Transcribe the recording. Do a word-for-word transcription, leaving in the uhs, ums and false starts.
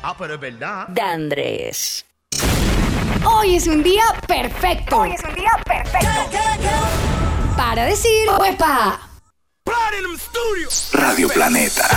Ah, pero es verdad. de Andrés. Hoy es un día perfecto. Hoy es un día perfecto. Para decir, ¡Uepa! Platinum Studio. Radio Planeta.